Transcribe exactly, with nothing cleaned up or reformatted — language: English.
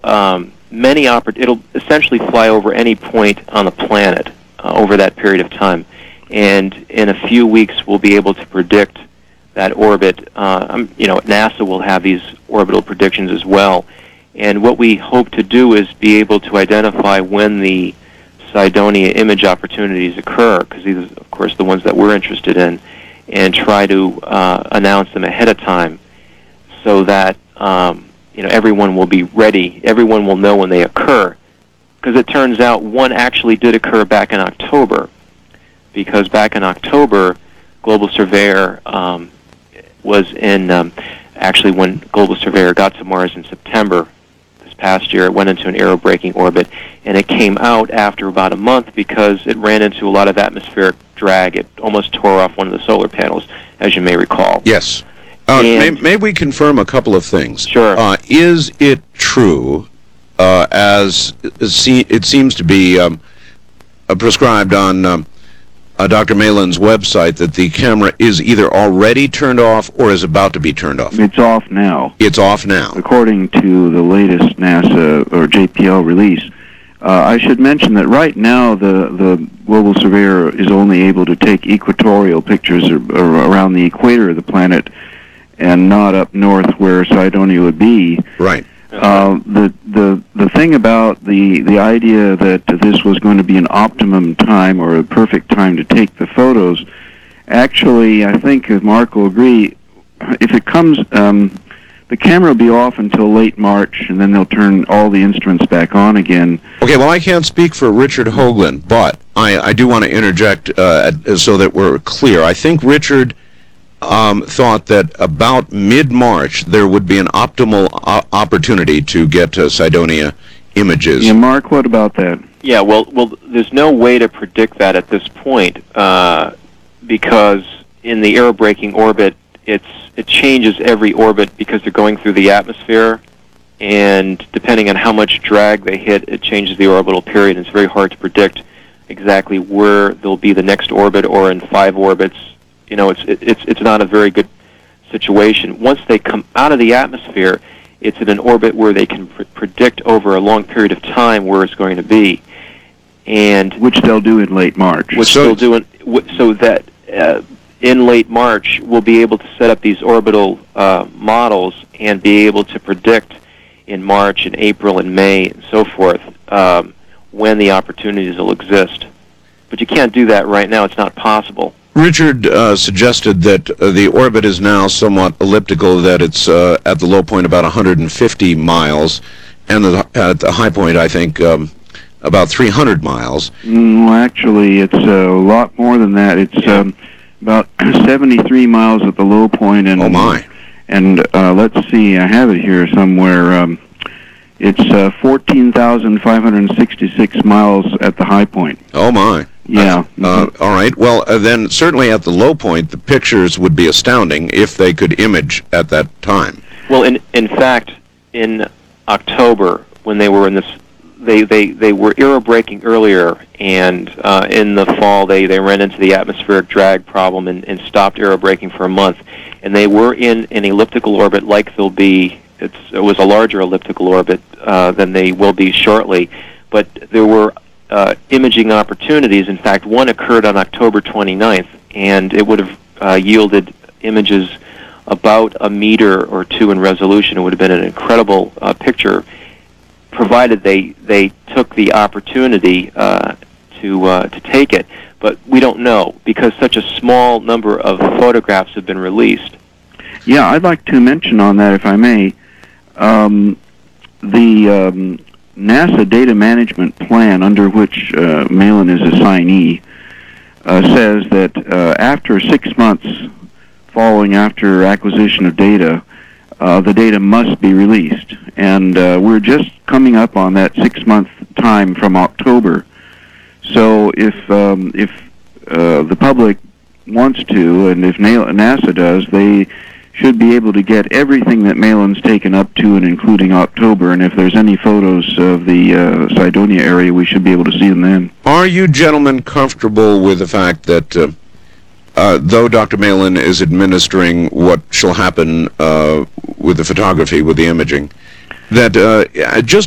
um, many oppor- it'll essentially fly over any point on the planet uh, over that period of time. And in a few weeks, we'll be able to predict that orbit. Uh, um, you know, NASA will have these orbital predictions as well. And what we hope to do is be able to identify when the Cydonia image opportunities occur, because these are, of course, the ones that we're interested in, and try to uh, announce them ahead of time so that um, you know, everyone will be ready. Everyone will know when they occur, because it turns out one actually did occur back in October, because back in October, Global Surveyor um, was in, um, actually when Global Surveyor got to Mars in September this past year, it went into an aerobraking orbit, and it came out after about a month because it ran into a lot of atmospheric drag. It almost tore off one of the solar panels, as you may recall. Yes. Uh, may, may we confirm a couple of things? Sure. Uh, is it true, uh, as it seems to be um, uh, prescribed on um, uh, Doctor Malin's website, that the camera is either already turned off or is about to be turned off? It's off now. It's off now. According to the latest NASA or J P L release. Uh, I should mention that right now the, the Global Surveyor is only able to take equatorial pictures or, or around the equator of the planet, and not up north where Cydonia would be. Right. Uh, the the the thing about the the idea that this was going to be an optimum time or a perfect time to take the photos, actually, I think Mark will agree. If it comes, um, the camera will be off until late March, and then they'll turn all the instruments back on again. Okay. Well, I can't speak for Richard Hoagland, but I I do want to interject uh, so that we're clear. I think Richard Um, thought that about mid-March there would be an optimal o opportunity to get uh, Cydonia images. Yeah, Mark, what about that? Yeah, well, well, there's no way to predict that at this point, uh, because in the aerobraking orbit, it's it changes every orbit because they're going through the atmosphere, and depending on how much drag they hit, it changes the orbital period. And it's very hard to predict exactly where there'll be the next orbit, or in five orbits. You know, it's it's it's not a very good situation. Once they come out of the atmosphere, it's in an orbit where they can pr predict over a long period of time where it's going to be, and which they'll do in late March. Which so, they'll do in, so that uh, in late March we'll be able to set up these orbital uh, models and be able to predict in March and April and May and so forth um, when the opportunities will exist. But you can't do that right now. It's not possible. Richard uh, suggested that uh, the orbit is now somewhat elliptical, that it's uh, at the low point about one hundred fifty miles, and the, at the high point, I think, um, about three hundred miles. Mm, well, actually, it's a lot more than that. It's um, about seventy-three miles at the low point, and oh my! And uh, let's see, I have it here somewhere. Um, it's uh, fourteen thousand five hundred sixty-six miles at the high point. Oh my! Yeah. Uh, uh, all right. Well, uh, then certainly at the low point, the pictures would be astounding if they could image at that time. Well, in in fact, in October, when they were in this, they they they were aerobraking earlier, and uh, in the fall they they ran into the atmospheric drag problem and, and stopped aerobraking for a month, and they were in an elliptical orbit like they'll be. It's it was a larger elliptical orbit uh, than they will be shortly, but there were Uh, imaging opportunities. In fact, one occurred on October twenty-ninth, and it would have uh, yielded images about a meter or two in resolution. It would have been an incredible uh, picture, provided they they took the opportunity uh, to uh, to take it. But we don't know, because such a small number of photographs have been released. Yeah, I'd like to mention on that, if I may, um, the um, NASA data management plan, under which uh, Malin is assignee, uh, says that uh, after six months following after acquisition of data, uh, the data must be released. And uh, we're just coming up on that six-month time from October. So if, um, if uh, the public wants to, and if NASA does, they should be able to get everything that Malin's taken up to and including October, and if there's any photos of the uh, Cydonia area, we should be able to see them then. Are you gentlemen comfortable with the fact that uh, uh, though Doctor Malin is administering what shall happen uh, with the photography, with the imaging, that uh, just